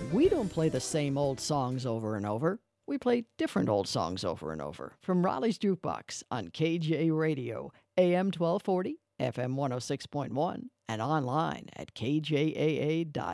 We don't play the same old songs over and over. We play different old songs over and over. From Raleigh's Jukebox on KJ Radio, AM 1240, FM 106.1, and online at kjaa.com.